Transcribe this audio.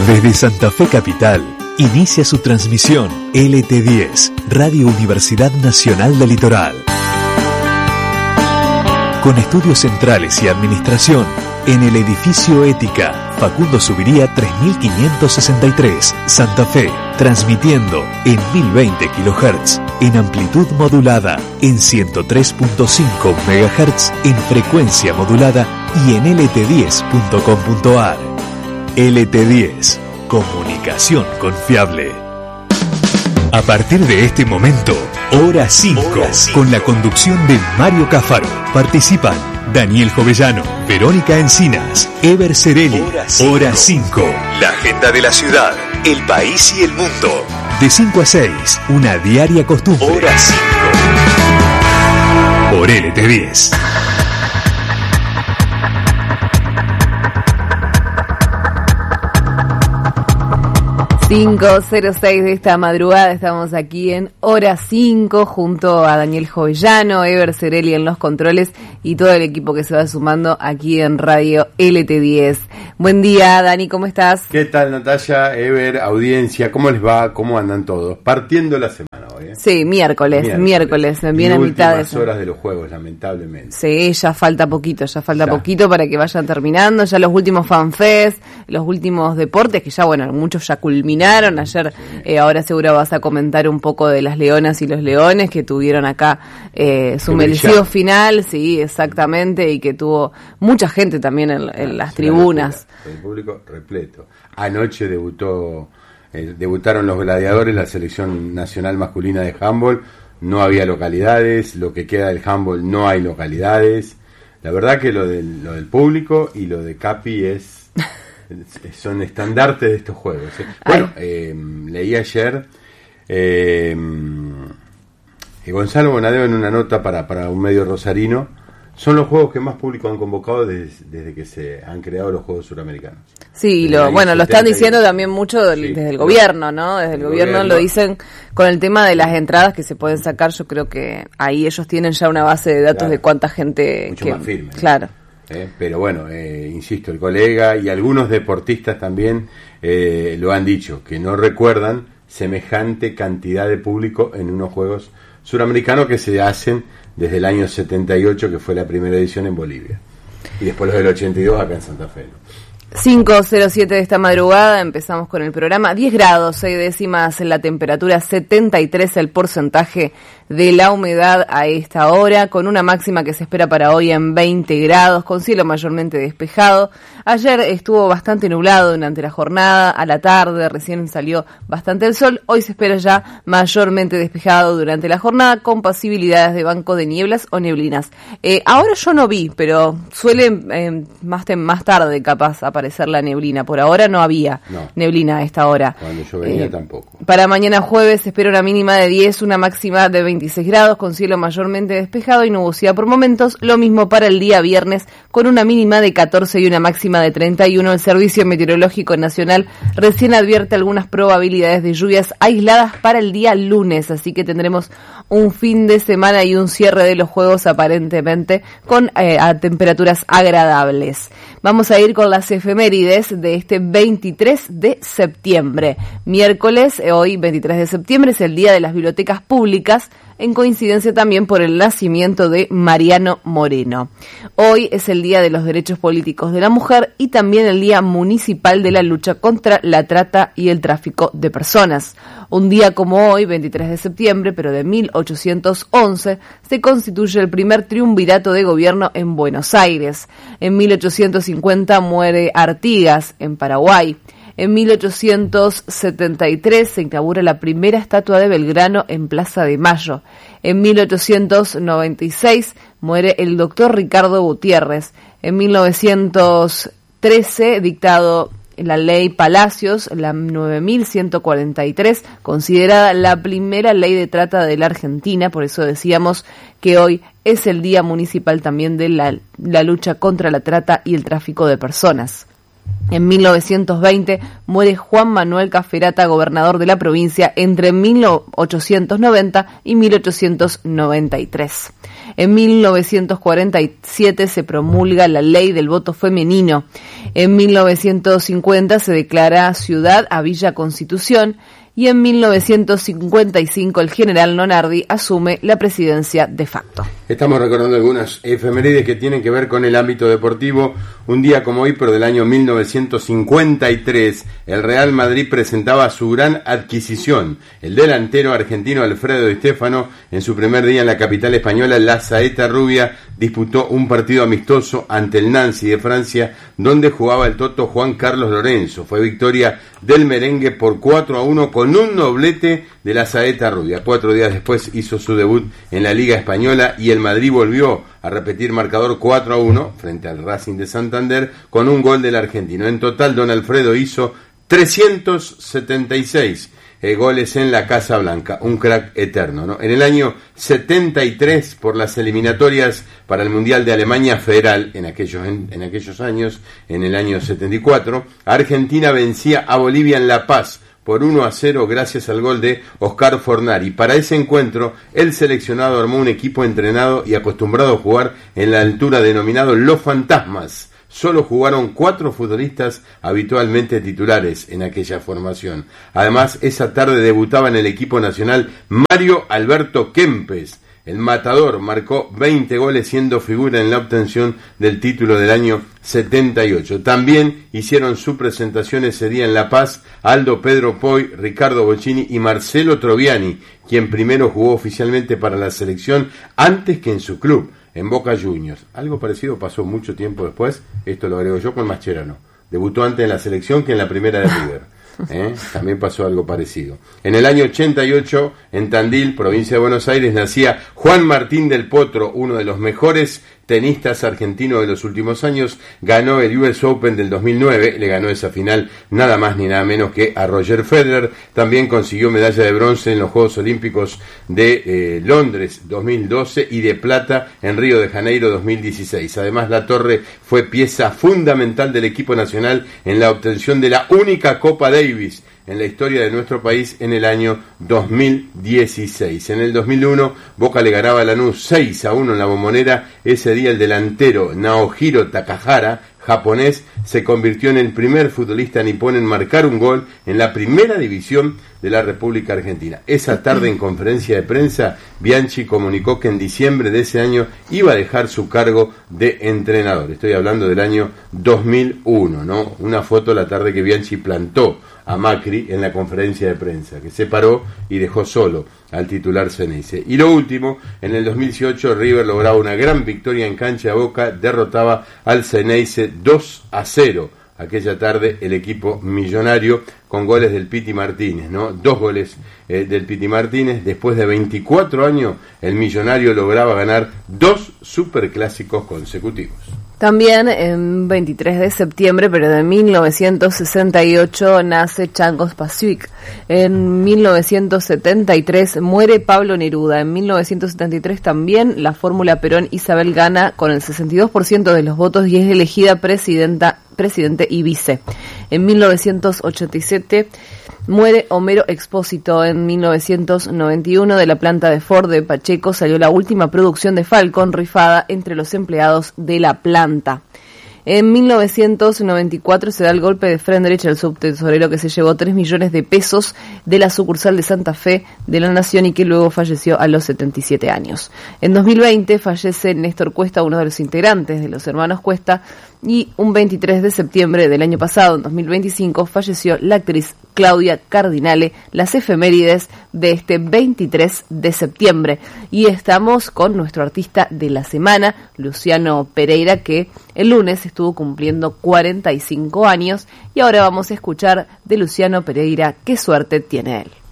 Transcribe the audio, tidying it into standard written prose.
Desde Santa Fe Capital, inicia su transmisión LT10, Radio Universidad Nacional del Litoral. Con estudios centrales y administración, en el edificio Ética, Facundo Subiría 3563, Santa Fe, transmitiendo en 1020 kHz, en amplitud modulada, en 103.5 MHz, en frecuencia modulada y en lt10.com.ar. LT10, comunicación confiable. A partir de este momento, Hora 5, con la conducción de Mario Cáfaro. Participan Daniel Jovellano, Verónica Encinas, Ever Cerelli. Hora 5, la agenda de la ciudad, el país y el mundo. De 5 a 6, una diaria costumbre. Hora 5. Por LT10. 5:06 de esta madrugada, estamos aquí en Hora 5 junto a Daniel Jovellano, Ever Cerelli en los controles y todo el equipo que se va sumando aquí en Radio LT10. Buen día, Dani, ¿cómo estás? ¿Qué tal, Natalia, Ever, audiencia? ¿Cómo les va? ¿Cómo andan todos? Partiendo la semana hoy, ¿eh? Sí, miércoles, viene a mitad de horas de los juegos, lamentablemente. Sí, ya falta poquito para que vayan terminando, ya los últimos fanfest, los últimos deportes, que ya, bueno, muchos ya culminaron ayer. Ahora seguro vas a comentar un poco de las leonas y los leones que tuvieron acá su merecido final, sí, exactamente, y que tuvo mucha gente también en las tribunas. El público repleto. Anoche debutaron los gladiadores, la selección nacional masculina de handball. No había localidades, lo que queda del handball no hay localidades. La verdad que lo del público y lo de Capi son estandartes de estos juegos. Bueno, leí ayer Gonzalo Bonadeo en una nota para un medio rosarino. Son los juegos que más público han convocado desde que se han creado los Juegos Suramericanos. Sí, lo están diciendo también mucho desde el gobierno, ¿no? Desde el gobierno lo dicen con el tema de las entradas que se pueden sacar. Yo creo que ahí ellos tienen ya una base de datos de cuánta gente... Mucho más firme. Claro. Pero bueno, insisto, el colega y algunos deportistas también lo han dicho, que no recuerdan semejante cantidad de público en unos Juegos Suramericanos que se hacen desde el año 78, que fue la primera edición en Bolivia, y después los del 82 acá en Santa Fe, ¿no? 5:07 de esta madrugada, empezamos con el programa. 10 grados, 6 décimas en la temperatura, 73 el porcentaje de la humedad a esta hora, con una máxima que se espera para hoy en 20 grados, con cielo mayormente despejado. Ayer estuvo bastante nublado durante la jornada, a la tarde recién salió bastante el sol. Hoy se espera ya mayormente despejado durante la jornada, con posibilidades de banco de nieblas o neblinas. Ahora yo no vi, pero suele más tarde capaz aparecer la neblina. Por ahora no había neblina a esta hora. Cuando yo venía tampoco. Para mañana jueves se espera una mínima de 10, una máxima de 26 grados, con cielo mayormente despejado y nubosidad por momentos. Lo mismo para el día viernes, con una mínima de 14 y una máxima de 31. El Servicio Meteorológico Nacional recién advierte algunas probabilidades de lluvias aisladas para el día lunes, así que tendremos un fin de semana y un cierre de los juegos aparentemente con a temperaturas agradables. Vamos a ir con las efemérides de este 23 de septiembre. Miércoles, hoy 23 de septiembre, es el Día de las Bibliotecas Públicas, en coincidencia también por el nacimiento de Mariano Moreno. Hoy es el Día de los Derechos Políticos de la Mujer y también el Día Municipal de la Lucha contra la Trata y el Tráfico de Personas. Un día como hoy, 23 de septiembre, pero de 1811, se constituye el primer triunvirato de gobierno en Buenos Aires. En 1850 muere Artigas, en Paraguay. En 1873 se inaugura la primera estatua de Belgrano en Plaza de Mayo. En 1896 muere el doctor Ricardo Gutiérrez. En 1913 dictado la ley Palacios, la 9143, considerada la primera ley de trata de la Argentina. Por eso decíamos que hoy es el Día Municipal también de la lucha contra la trata y el tráfico de personas. En 1920 muere Juan Manuel Caferata, gobernador de la provincia, entre 1890 y 1893. En 1947 se promulga la ley del voto femenino. En 1950 se declara ciudad a Villa Constitución y en 1955 el general Lonardi asume la presidencia de facto. Estamos recordando algunas efemérides que tienen que ver con el ámbito deportivo. Un día como hoy, pero del año 1953, el Real Madrid presentaba su gran adquisición. El delantero argentino Alfredo Di Stéfano, en su primer día en la capital española, la Saeta Rubia, disputó un partido amistoso ante el Nancy de Francia, donde jugaba el toto Juan Carlos Lorenzo. Fue victoria del merengue por 4-1 con un doblete de la Saeta Rubia. 4 días después hizo su debut en la Liga Española y el Madrid volvió a repetir marcador 4-1 frente al Racing de Santander con un gol del argentino. En total, don Alfredo hizo 376 goles en la Casa Blanca, un crack eterno, ¿no? En el año 73, por las eliminatorias para el Mundial de Alemania Federal, en aquellos años, en el año 74, Argentina vencía a Bolivia en La Paz por 1-0 gracias al gol de Oscar Fornari. Para ese encuentro, el seleccionado armó un equipo entrenado y acostumbrado a jugar en la altura denominado Los Fantasmas. Solo jugaron 4 futbolistas habitualmente titulares en aquella formación. Además, esa tarde debutaba en el equipo nacional Mario Alberto Kempes. El matador marcó 20 goles siendo figura en la obtención del título del año 78. También hicieron su presentación ese día en La Paz Aldo Pedro Poy, Ricardo Bocchini y Marcelo Troviani, quien primero jugó oficialmente para la selección antes que en su club, en Boca Juniors. Algo parecido pasó mucho tiempo después, esto lo agrego yo, con Mascherano. Debutó antes en la selección que en la primera de River. También pasó algo parecido. En el año 88, en Tandil, provincia de Buenos Aires, nacía Juan Martín del Potro, uno de los mejores tenistas argentinos de los últimos años. Ganó el US Open del 2009, le ganó esa final nada más ni nada menos que a Roger Federer. También consiguió medalla de bronce en los Juegos Olímpicos de Londres 2012 y de plata en Río de Janeiro 2016. Además, la Torre fue pieza fundamental del equipo nacional en la obtención de la única Copa Davis en la historia de nuestro país en el año 2016. En el 2001, Boca le ganaba a Lanús 6-1 en la Bombonera. Ese día el delantero Naohiro Takahara, japonés, se convirtió en el primer futbolista nipón en marcar un gol en la primera división de la República Argentina. Esa tarde, en conferencia de prensa, Bianchi comunicó que en diciembre de ese año iba a dejar su cargo de entrenador. Estoy hablando del año 2001, ¿no? Una foto la tarde que Bianchi plantó a Macri en la conferencia de prensa, que se paró y dejó solo al titular Ceneice. Y lo último, en el 2018 River lograba una gran victoria en cancha de Boca, derrotaba al Ceneice 2-0. Aquella tarde el equipo millonario con goles del Piti Martínez, ¿no? 2 goles del Piti Martínez. Después de 24 años, el millonario lograba ganar 2 superclásicos consecutivos. También en 23 de septiembre, pero de 1968, nace Chango Spasiuk. En 1973 muere Pablo Neruda. En 1973 también la Fórmula Perón Isabel gana con el 62% de los votos y es elegida presidente y vice. En 1987 muere Homero Expósito. En 1991 de la planta de Ford de Pacheco salió la última producción de Falcon rifada entre los empleados de la planta. En 1994 se da el golpe de Friedrich, el subtesorero que se llevó 3 millones de pesos de la sucursal de Santa Fe de la Nación y que luego falleció a los 77 años. En 2020 fallece Néstor Cuesta, uno de los integrantes de los hermanos Cuesta, y un 23 de septiembre del año pasado, en 2025, falleció la actriz Claudia Cardinale. Las efemérides de este 23 de septiembre. Y estamos con nuestro artista de la semana, Luciano Pereira, que el lunes estuvo cumpliendo 45 años. Y ahora vamos a escuchar de Luciano Pereira, qué suerte tiene él.